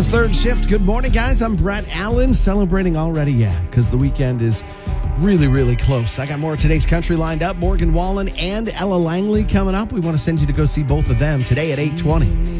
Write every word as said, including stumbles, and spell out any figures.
Third Shift. Good morning, guys. I'm Brett Allen, celebrating already, yeah, because the weekend is really, really close. I got more of today's country lined up. Morgan Wallen and Ella Langley coming up. We want to send you to go see both of them today at eight twenty.